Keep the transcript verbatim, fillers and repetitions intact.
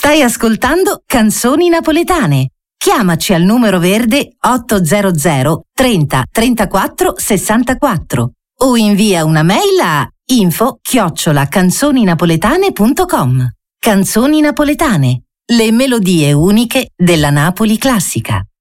Stai ascoltando Canzoni Napoletane. Chiamaci al numero verde ottocento trenta trentaquattro sessantaquattro o invia una mail a info chiocciola canzoninapoletane punto com. Canzoni Napoletane, le melodie uniche della Napoli classica.